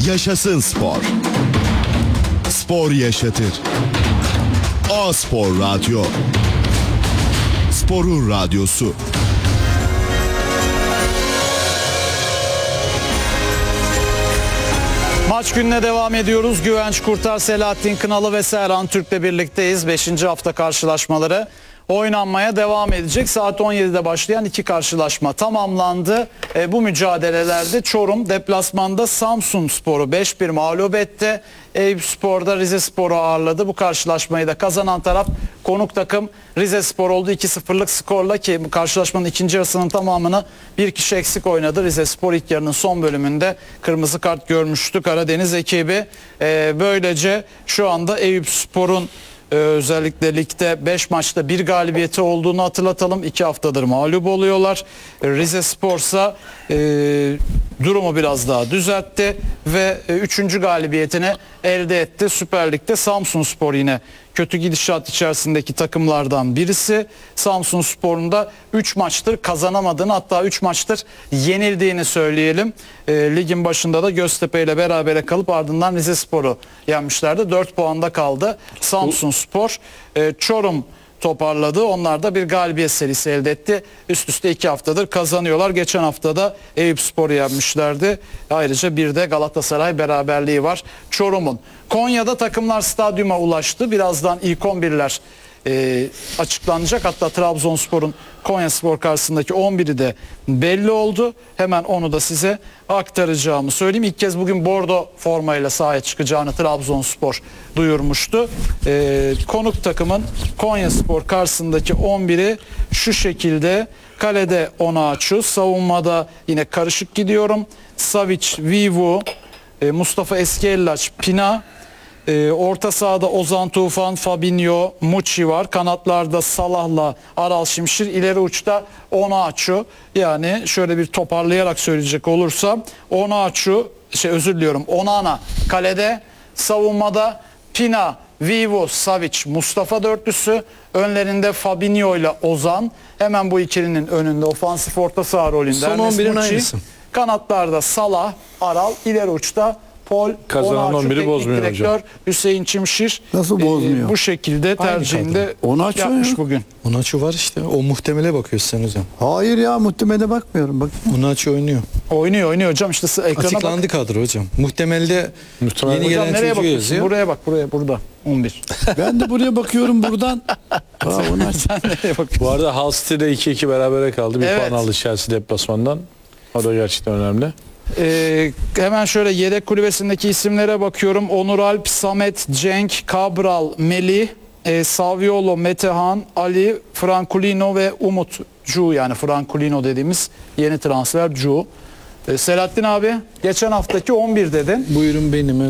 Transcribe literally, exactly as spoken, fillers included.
Yaşasın spor. Spor yaşatır. A-Spor Radyo. Sporun radyosu. Maç gününe devam ediyoruz. Güvenç Kurtar, Selahattin Kınalı ve Serhan Türk'le birlikteyiz. beşinci hafta karşılaşmaları oynanmaya devam edecek. Saat on yedide başlayan iki karşılaşma tamamlandı. E, bu mücadelelerde Çorum deplasmanda Samsunspor'u beş bir mağlup etti. Eyüpspor'da Rizespor'u ağırladı. Bu karşılaşmayı da kazanan taraf konuk takım Rizespor oldu. iki sıfırlık skorla, ki bu karşılaşmanın ikinci yarısının tamamını bir kişi eksik oynadı. Rizespor ilk yarının son bölümünde kırmızı kart görmüştü Karadeniz ekibi. E, böylece şu anda Eyüpspor'un Ee, özellikle ligde beş maçta bir galibiyeti olduğunu hatırlatalım. iki haftadır mağlup oluyorlar. Rizespor ise e, durumu biraz daha düzeltti ve üçüncü galibiyetini elde etti. Süper Lig'de Samsunspor yine kötü gidişat içerisindeki takımlardan birisi. Samsunspor'un da üç maçtır kazanamadığını, hatta üç maçtır yenildiğini söyleyelim. E, ligin başında da Göztepe ile berabere kalıp ardından Rizespor'u yenmişlerdi. dört puanda kaldı Samsunspor. E, Çorum toparladı. Onlar da bir galibiyet serisi elde etti. Üst üste iki haftadır kazanıyorlar. Geçen haftada Eyüpspor'u yenmişlerdi. Ayrıca bir de Galatasaray beraberliği var Çorum'un. Konya'da takımlar stadyuma ulaştı. Birazdan ilk on birler e, açıklanacak. Hatta Trabzonspor'un Konyaspor karşısındaki on biri de belli oldu. Hemen onu da size aktaracağımı söyleyeyim. İlk kez bugün bordo formayla sahaya çıkacağını Trabzonspor duyurmuştu. Ee, konuk takımın Konyaspor karşısındaki on biri şu şekilde: kalede Onaçu, savunmada yine karışık gidiyorum. Savic, Vivu, e, Mustafa Eskellaç, Pina. Ee, orta sahada Ozan Tufan, Fabinho, Muçi var. Kanatlarda Salah'la Aral Şimşir. İleri uçta Onaçu. Yani şöyle bir toparlayarak söyleyecek olursam, Onaçu, şey özür diliyorum, Onana kalede, savunmada Pina, Vivo, Savic, Mustafa dörtlüsü. Önlerinde Fabinho ile Ozan. Hemen bu ikilinin önünde ofansif orta saha rolünde Son on birin aynısı. Kanatlarda Salah, Aral, ileri uçta Pol, kazanan on biri bozmuyor direktör hocam. Hüseyin Çimşir Nasıl bozmuyor? e, bu şekilde tercihinde Onaçu yapmış ya. bugün. Onaçu var işte. O muhtemele bakıyorsun sen hocam. Hayır ya, muhtemele bakmıyorum. Bak. Onaçu oynuyor. Oynuyor oynuyor hocam, işte sı- ekrana Açıklandı bak. kadro hocam. Muhtemelde Muhtemel- yeni Hocam gelen nereye çocuğu bakıyorsun? yazıyor. Buraya bak, buraya, burada on bir. Ben de buraya bakıyorum buradan. Aa, Onaçu. Sen nereye bakıyorsun? Bu arada Hull City'de iki iki berabere kaldı. Bir Evet. puan aldı Chelsea deplasmandan. O da gerçekten önemli. Ee, hemen şöyle yedek kulübesindeki isimlere bakıyorum. Onur Alp, Samet, Cenk, Cabral, Melih, e, Saviolo, Metehan, Ali, Franculino ve Umut Cu, yani Franculino dediğimiz yeni transfer Cu. E, Selahattin abi, geçen haftaki on bir dedin. Buyurun benim.